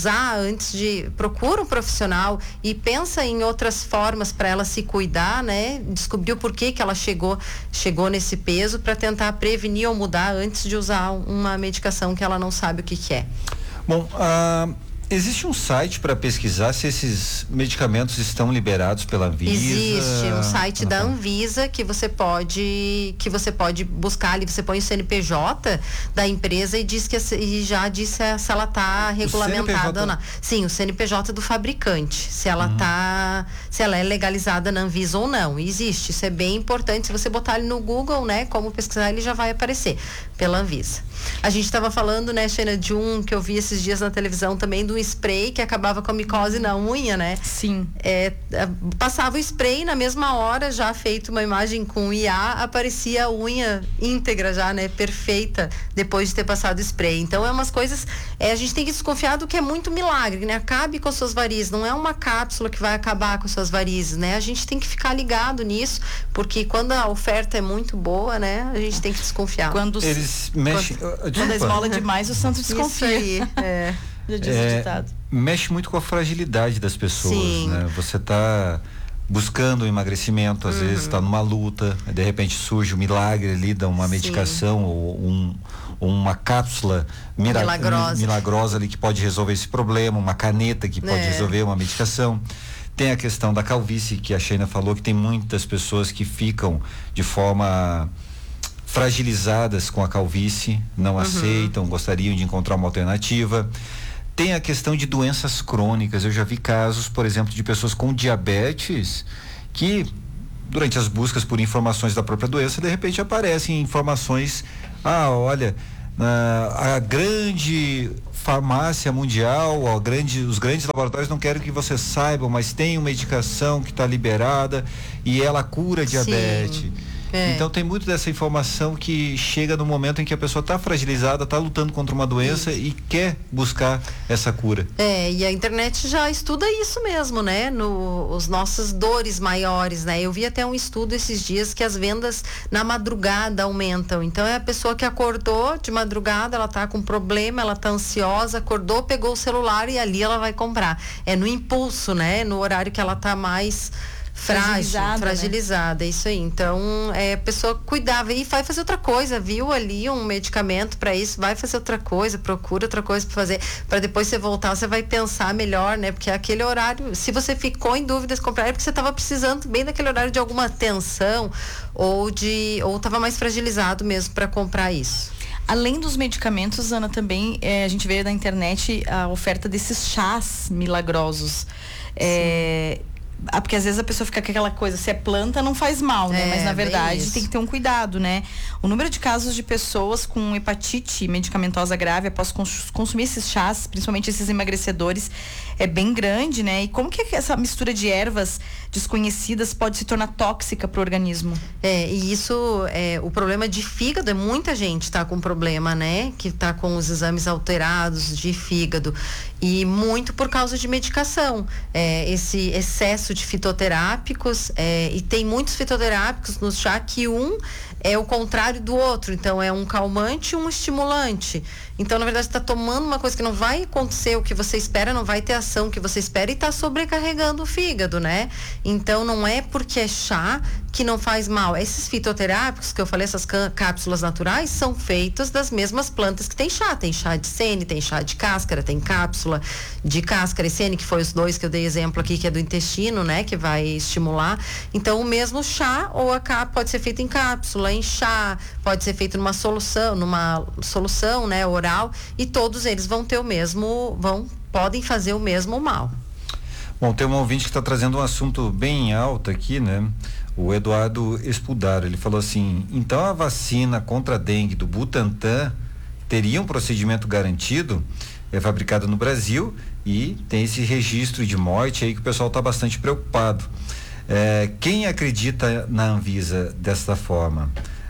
Speaker 3: procura um profissional e pensa em outras formas para ela se cuidar, né? Descobrir o porquê que ela chegou nesse peso, para tentar prevenir ou mudar antes de usar uma medicação que ela não sabe o que é.
Speaker 1: Bom, existe um site para pesquisar se esses medicamentos estão liberados pela Anvisa?
Speaker 3: Existe um site da Anvisa que você pode buscar ali, você põe o CNPJ da empresa e já diz se ela está regulamentada ou não. Sim, o CNPJ do fabricante, se ela é legalizada na Anvisa ou não. Existe, isso é bem importante. Se você botar ali no Google, né, como pesquisar, ele já vai aparecer pela Anvisa. A gente estava falando, né, Sheila, de um que eu vi esses dias na televisão também, do spray que acabava com a micose na unha, né?
Speaker 2: Sim.
Speaker 3: Passava o spray, na mesma hora, já feito uma imagem com IA, aparecia a unha íntegra já, né? Perfeita, depois de ter passado o spray. Então, é umas coisas, a gente tem que desconfiar do que é muito milagre, né? Acabe com as suas varizes, não é uma cápsula que vai acabar com as suas varizes, né? A gente tem que ficar ligado nisso, porque quando a oferta é muito boa, né? A gente tem que desconfiar.
Speaker 2: Quando a esmola demais, o santo desconfia.
Speaker 3: Isso aí,
Speaker 2: já diz o ditado.
Speaker 1: Mexe muito com a fragilidade das pessoas, né? Você tá buscando um emagrecimento, às vezes está numa luta, de repente surge um milagre ali, dá uma medicação ou uma cápsula milagrosa ali que pode resolver esse problema, uma caneta que pode resolver uma medicação. Tem a questão da calvície, que a Sheina falou, que tem muitas pessoas que ficam de forma fragilizadas com a calvície, não aceitam, gostariam de encontrar uma alternativa. Tem a questão de doenças crônicas. Eu já vi casos, por exemplo, de pessoas com diabetes que, durante as buscas por informações da própria doença, de repente aparecem informações, olha, a grande farmácia mundial, os grandes laboratórios não querem que você saiba, mas tem uma medicação que está liberada e ela cura diabetes. Então tem muito dessa informação que chega no momento em que a pessoa está fragilizada, está lutando contra uma doença e quer buscar essa cura.
Speaker 3: E a internet já estuda isso mesmo, né? Os nossas dores maiores, né? Eu vi até um estudo esses dias que as vendas na madrugada aumentam. Então é a pessoa que acordou de madrugada, ela tá com problema, ela tá ansiosa, acordou, pegou o celular e ali ela vai comprar. É no impulso, né? No horário que ela tá mais fragilizada, né? Isso aí. Então, a pessoa cuidava e vai fazer outra coisa, viu ali um medicamento para isso, vai fazer outra coisa, procura outra coisa para fazer, para depois você voltar, você vai pensar melhor, né? Porque aquele horário, se você ficou em dúvida se comprar, é porque você estava precisando bem daquele horário de alguma atenção ou estava mais fragilizado mesmo para comprar isso.
Speaker 2: Além dos medicamentos, Ana, também a gente vê na internet a oferta desses chás milagrosos. Porque às vezes a pessoa fica com aquela coisa, se é planta não faz mal, né? Mas na verdade tem que ter um cuidado, né? O número de casos de pessoas com hepatite medicamentosa grave após consumir esses chás, principalmente esses emagrecedores, é bem grande, né? E como que essa mistura de ervas desconhecidas pode se tornar tóxica para o organismo?
Speaker 3: E isso, o problema de fígado, muita gente tá com problema, né? Que tá com os exames alterados de fígado. E muito por causa de medicação. Esse excesso de fitoterápicos, e tem muitos fitoterápicos no chá que um é o contrário do outro. Então, é um calmante e um estimulante. Então, na verdade, você está tomando uma coisa que não vai acontecer o que você espera, não vai ter ação que você espera e está sobrecarregando o fígado, né? Então, não é porque é chá que não faz mal. Esses fitoterápicos que eu falei, essas cápsulas naturais, são feitas das mesmas plantas que tem chá. Tem chá de sene, tem chá de cáscara, tem cápsula de cáscara e sene, que foi os dois que eu dei exemplo aqui, que é do intestino, né? Que vai estimular. Então, o mesmo chá ou pode ser feito em cápsula, em chá, pode ser feito numa solução, né? Oral, e todos eles vão ter podem fazer o mesmo mal.
Speaker 1: Bom, tem um ouvinte que está trazendo um assunto bem alto aqui, né? O Eduardo Espudaro, ele falou assim: então a vacina contra a dengue do Butantan teria um procedimento garantido, é fabricada no Brasil e tem esse registro de morte aí que o pessoal está bastante preocupado. Quem acredita na Anvisa desta forma?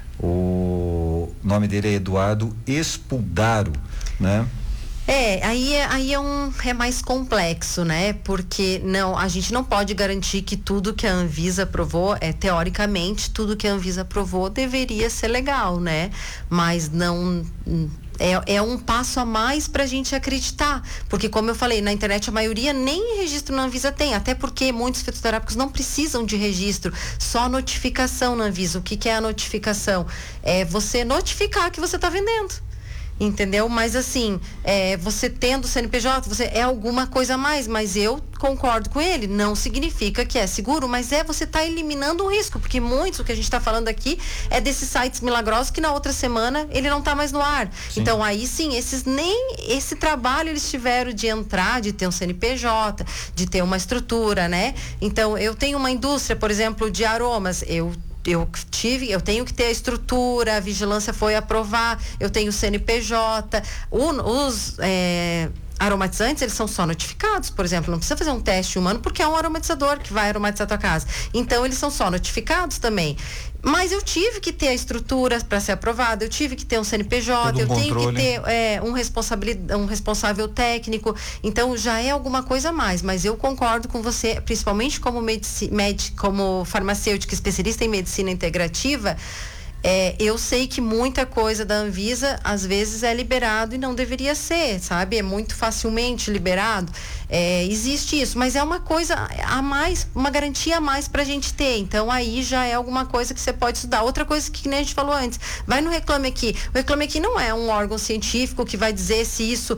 Speaker 1: O nome dele é Eduardo Espudaro, né?
Speaker 3: Aí é mais complexo, né? Porque a gente não pode garantir que tudo que a Anvisa aprovou, teoricamente, tudo que a Anvisa aprovou deveria ser legal, né? Mas não... É um passo a mais pra gente acreditar, porque como eu falei, na internet a maioria nem registro na Anvisa tem, até porque muitos fitoterápicos não precisam de registro, só notificação na Anvisa. O que é a notificação? É você notificar que você tá vendendo. Entendeu? Mas assim, você tendo CNPJ, você é alguma coisa a mais, mas eu concordo com ele, não significa que é seguro, mas você está eliminando um risco, porque muitos, o que a gente está falando aqui é desses sites milagrosos que na outra semana ele não está mais no ar. Sim. Então aí sim, esse trabalho eles tiveram de entrar, de ter um CNPJ, de ter uma estrutura, né? Então eu tenho uma indústria, por exemplo, de aromas, eu tenho que ter a estrutura, a vigilância foi aprovar, eu tenho o CNPJ, aromatizantes, eles são só notificados, por exemplo, não precisa fazer um teste humano porque é um aromatizador que vai aromatizar a tua casa. Então, eles são só notificados também. Mas eu tive que ter a estrutura para ser aprovado, eu tive que ter um CNPJ, eu tenho que ter um responsável técnico, então já é alguma coisa a mais, mas eu concordo com você, principalmente como como farmacêutica especialista em medicina integrativa. Eu sei que muita coisa da Anvisa às vezes é liberado e não deveria ser, sabe? É muito facilmente liberado. Existe isso, mas é uma coisa a mais, uma garantia a mais pra gente ter. Então aí já é alguma coisa que você pode estudar. Outra coisa que nem a gente falou antes, vai no Reclame Aqui. O Reclame Aqui não é um órgão científico que vai dizer se isso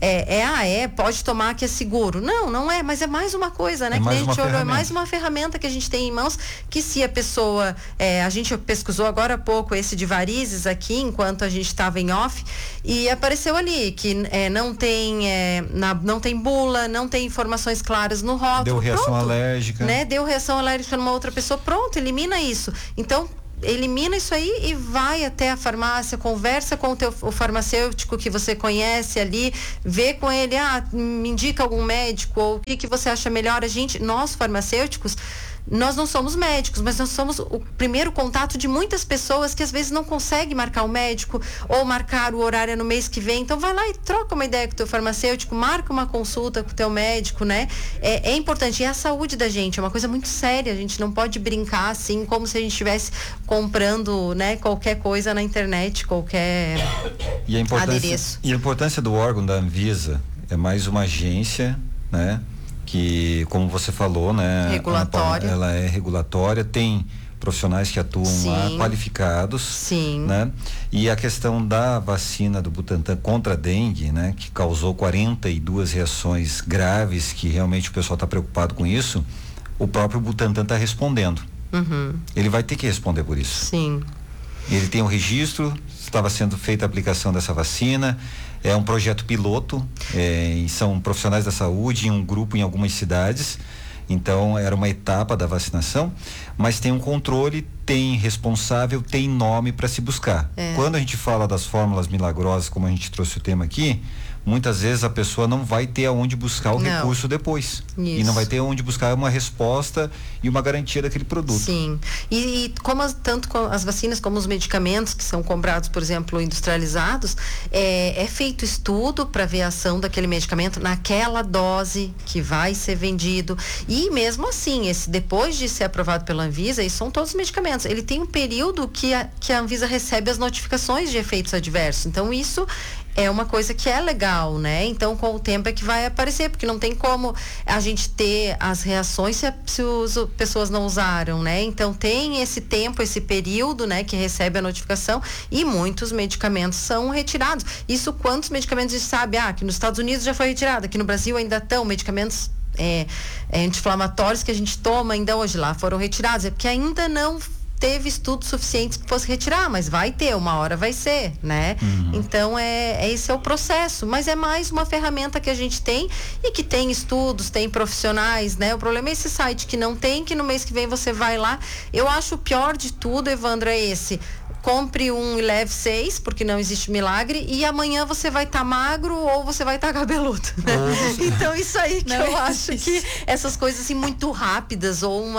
Speaker 3: pode tomar que é seguro. Não é, mas é mais uma coisa, né? Que nem a gente olhou, é mais uma ferramenta que a gente tem em mãos, que se a pessoa, a gente pesquisou agora há pouco esse de varizes aqui, enquanto a gente estava em off, e apareceu ali que não tem bula, não tem informações claras no rótulo.
Speaker 1: Deu reação alérgica.
Speaker 3: Né? Deu reação alérgica numa outra pessoa, pronto, elimina isso. Então, elimina isso aí e vai até a farmácia, conversa com o farmacêutico que você conhece ali, vê com ele, me indica algum médico, ou o que você acha melhor. Nós farmacêuticos, nós não somos médicos, mas nós somos o primeiro contato de muitas pessoas que às vezes não conseguem marcar o médico ou marcar o horário no mês que vem. Então vai lá e troca uma ideia com o teu farmacêutico, marca uma consulta com o teu médico, né? É importante. E a saúde da gente é uma coisa muito séria. A gente não pode brincar assim como se a gente estivesse comprando, né, qualquer coisa na internet, qualquer adereço.
Speaker 1: E a importância do órgão da Anvisa é mais uma agência, né? Que, como você falou, né?
Speaker 3: Regulatória.
Speaker 1: Ela é regulatória, tem profissionais que atuam lá, qualificados.
Speaker 3: Sim.
Speaker 1: Né? E a questão da vacina do Butantan contra a dengue, né? Que causou 42 reações graves, que realmente o pessoal está preocupado com isso, o próprio Butantan está respondendo.
Speaker 3: Uhum.
Speaker 1: Ele vai ter que responder por isso.
Speaker 3: Sim.
Speaker 1: Ele tem um registro, estava sendo feita a aplicação dessa vacina. É um projeto piloto, são profissionais da saúde em um grupo em algumas cidades. Então era uma etapa da vacinação, mas tem um controle, tem responsável, tem nome para se buscar. Quando a gente fala das fórmulas milagrosas, como a gente trouxe o tema aqui, muitas vezes a pessoa não vai ter aonde buscar o recurso depois.
Speaker 3: Isso.
Speaker 1: E não vai ter onde buscar uma resposta e uma garantia daquele produto.
Speaker 3: Sim. E tanto as vacinas como os medicamentos que são comprados, por exemplo, industrializados, é feito estudo para ver a ação daquele medicamento naquela dose que vai ser vendido. E mesmo assim, depois de ser aprovado pela Anvisa, e são todos os medicamentos, ele tem um período que a Anvisa recebe as notificações de efeitos adversos. Então isso é uma coisa que é legal, né? Então, com o tempo é que vai aparecer, porque não tem como a gente ter as reações se as pessoas não usaram, né? Então, tem esse tempo, esse período, né? Que recebe a notificação, e muitos medicamentos são retirados. Isso, quantos medicamentos a gente sabe? Que nos Estados Unidos já foi retirado, aqui no Brasil ainda estão medicamentos anti-inflamatórios que a gente toma ainda hoje lá, foram retirados, porque ainda não teve estudos suficientes que fosse retirar, mas vai ter, uma hora vai ser, né? Uhum. Então esse é o processo, mas é mais uma ferramenta que a gente tem e que tem estudos, tem profissionais, né? O problema é esse site que não tem, que no mês que vem você vai lá. Eu acho o pior de tudo, Evandro, é esse: compre um e leve 6, porque não existe milagre, e amanhã você vai estar magro ou você vai estar cabeludo, né? Então isso aí que eu acho que essas coisas assim muito rápidas,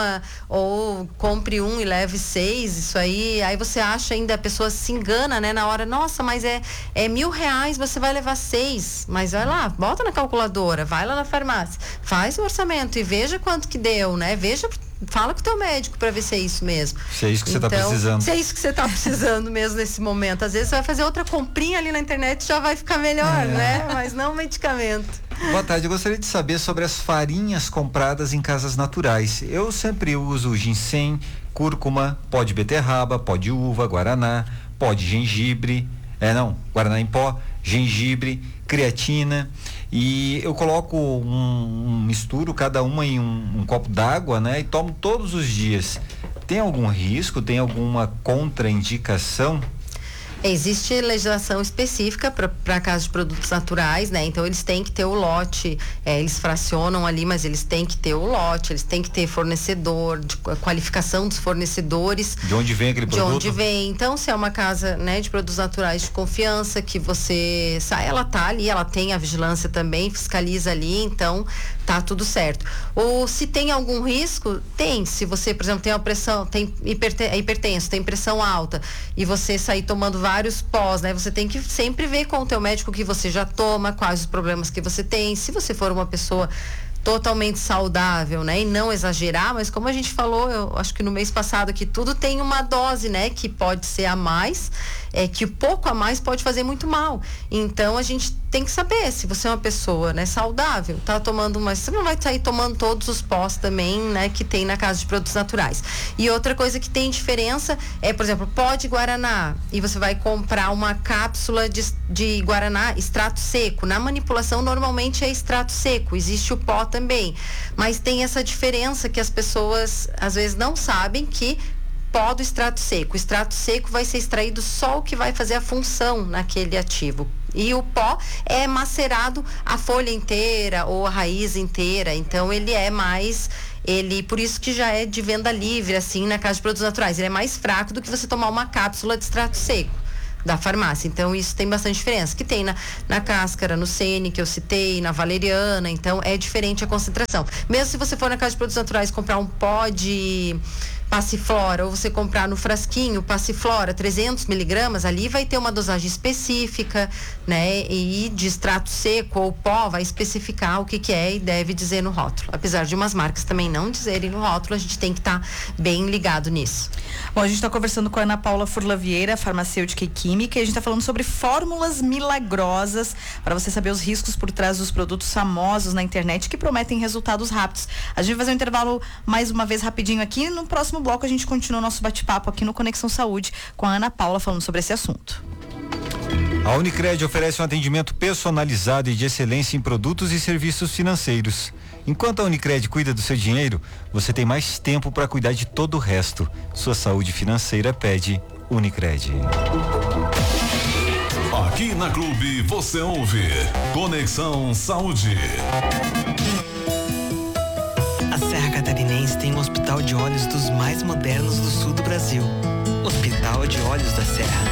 Speaker 3: ou compre um e leve 6, isso aí você acha ainda, a pessoa se engana, né? Na hora, nossa, mas é R$1.000, você vai levar 6, mas vai lá, bota na calculadora, vai lá na farmácia, faz o orçamento e veja quanto que deu, né? Fala com o teu médico para ver se é isso mesmo.
Speaker 1: Se é isso que você está precisando.
Speaker 3: Se é isso que você está precisando mesmo nesse momento. Às vezes você vai fazer outra comprinha ali na internet e já vai ficar melhor, né? Mas não medicamento.
Speaker 1: Boa tarde, eu gostaria de saber sobre as farinhas compradas em casas naturais. Eu sempre uso ginseng, cúrcuma, pó de beterraba, pó de uva, guaraná, pó de gengibre, guaraná em pó, gengibre, creatina, e eu coloco misturo cada uma em um copo d'água, né? E tomo todos os dias. Tem algum risco? Tem alguma contraindicação?
Speaker 3: Existe legislação específica para casos de produtos naturais, né? Então eles têm que ter o lote, eles fracionam ali, mas eles têm que ter o lote, eles têm que ter fornecedor, a qualificação dos fornecedores.
Speaker 1: De onde vem aquele produto?
Speaker 3: De onde vem. Então, se é uma casa, né, de produtos naturais de confiança, que você sai, ela tá ali, ela tem a vigilância também, fiscaliza ali, então tá tudo certo. Ou se tem algum risco, tem. Se você, por exemplo, tem a pressão, é hipertenso, tem pressão alta, e você sair tomando vários pós, né? Você tem que sempre ver com o teu médico o que você já toma, quais os problemas que você tem. Se você for uma pessoa totalmente saudável, né? E não exagerar, mas como a gente falou, eu acho que no mês passado, que tudo tem uma dose, né? Que pode ser a mais, que pouco a mais pode fazer muito mal. Então a gente tem que saber, se você é uma pessoa, né, saudável, tá tomando você não vai sair tomando todos os pós também, né, que tem na casa de produtos naturais. E outra coisa que tem diferença é, por exemplo, pó de guaraná, e você vai comprar uma cápsula de guaraná extrato seco. Na manipulação normalmente é extrato seco, existe o pó também, mas tem essa diferença que as pessoas às vezes não sabem, que pó do extrato seco. O extrato seco vai ser extraído só o que vai fazer a função naquele ativo. E o pó é macerado a folha inteira ou a raiz inteira. Então ele é mais, por isso que já é de venda livre, assim, na casa de produtos naturais. Ele é mais fraco do que você tomar uma cápsula de extrato seco da farmácia. Então isso tem bastante diferença, que tem na cáscara, no Sene, que eu citei, na valeriana. Então é diferente a concentração. Mesmo se você for na casa de produtos naturais comprar um pó de Passiflora, ou você comprar no frasquinho Passiflora 300 miligramas, ali vai ter uma dosagem específica, né? E de extrato seco ou pó vai especificar o que é e deve dizer no rótulo. Apesar de umas marcas também não dizerem no rótulo, a gente tem que estar bem ligado nisso.
Speaker 2: Bom, a gente está conversando com a Ana Paula Furlavieira, farmacêutica e química, e a gente está falando sobre fórmulas milagrosas, para você saber os riscos por trás dos produtos famosos na internet que prometem resultados rápidos. A gente vai fazer um intervalo mais uma vez rapidinho aqui. No próximo bloco a gente continua o nosso bate-papo aqui no Conexão Saúde com a Ana Paula falando sobre esse assunto.
Speaker 1: A Unicred oferece um atendimento personalizado e de excelência em produtos e serviços financeiros. Enquanto a Unicred cuida do seu dinheiro, você tem mais tempo para cuidar de todo o resto. Sua saúde financeira pede Unicred.
Speaker 14: Aqui na Clube você ouve Conexão Saúde.
Speaker 21: A Serra Catarinense tem um hospital de olhos dos mais modernos do sul do Brasil. Hospital de Olhos da Serra.